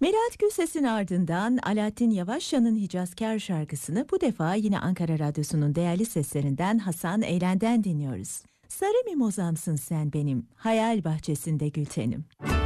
Melahat Gülses'in ardından Alaaddin Yavaşça'nın Hicazkar şarkısını bu defa yine Ankara Radyosu'nun değerli seslerinden Hasan Eylen'den dinliyoruz. Sarı mimozamsın sen benim, hayal bahçesinde gültenim.